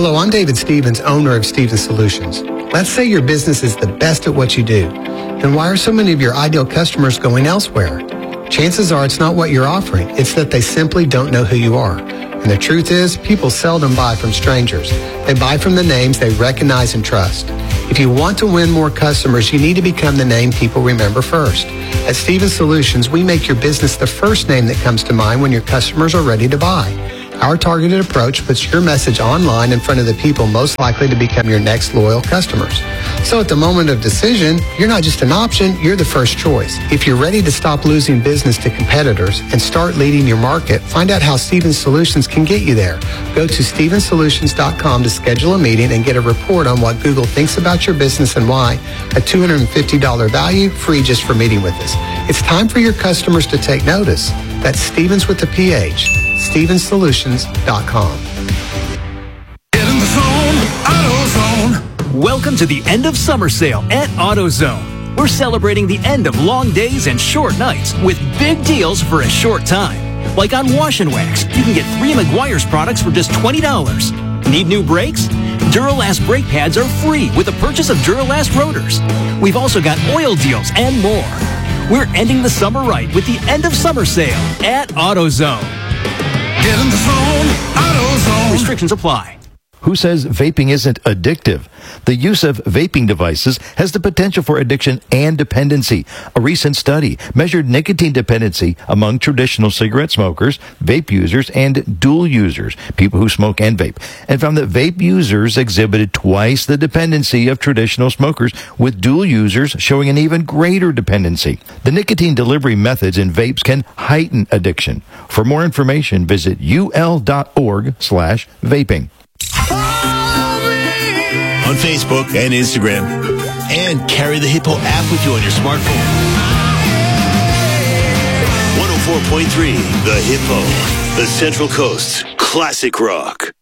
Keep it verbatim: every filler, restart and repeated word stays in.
Hello, I'm David Stevens, owner of Stevens Solutions. Let's say your business is the best at what you do. Then why are so many of your ideal customers going elsewhere? Chances are it's not what you're offering. It's that they simply don't know who you are. And the truth is, people seldom buy from strangers. They buy from the names they recognize and trust. If you want to win more customers, you need to become the name people remember first. At Stevens Solutions, we make your business the first name that comes to mind when your customers are ready to buy. Our targeted approach puts your message online in front of the people most likely to become your next loyal customers. So at the moment of decision, you're not just an option, you're the first choice. If you're ready to stop losing business to competitors and start leading your market, find out how Stevens Solutions can get you there. Go to stevens solutions dot com to schedule a meeting and get a report on what Google thinks about your business and why. A two hundred fifty dollars value, free just for meeting with us. It's time for your customers to take notice. That's Stevens with the P H. stevens solutions dot com. Get in the zone, AutoZone. Welcome to the end of summer sale at AutoZone. We're celebrating the end of long days and short nights with big deals for a short time. Like on Wash and Wax, you can get three Meguiar's products for just twenty dollars. Need new brakes? Duralast brake pads are free with the purchase of Duralast rotors. We've also got oil deals and more. We're ending the summer right with the end of summer sale at AutoZone. Get in the zone, AutoZone. Restrictions apply. Who says vaping isn't addictive? The use of vaping devices has the potential for addiction and dependency. A recent study measured nicotine dependency among traditional cigarette smokers, vape users, and dual users, people who smoke and vape, and found that vape users exhibited twice the dependency of traditional smokers, with dual users showing an even greater dependency. The nicotine delivery methods in vapes can heighten addiction. For more information, visit ul.org slash vaping. On Facebook and Instagram. And carry the Hippo app with you on your smartphone. one oh four point three The Hippo, the Central Coast's classic rock.